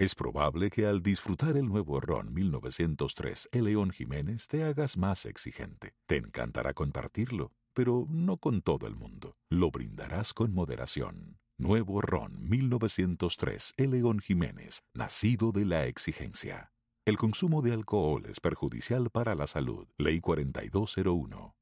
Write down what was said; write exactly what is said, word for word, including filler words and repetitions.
Es probable que al disfrutar el nuevo ron mil novecientos tres El León Jiménez te hagas más exigente. Te encantará compartirlo, pero no con todo el mundo. Lo brindarás con moderación. Nuevo ron mil novecientos tres El León Jiménez, nacido de la exigencia. El consumo de alcohol es perjudicial para la salud. Ley cuarenta y dos cero uno.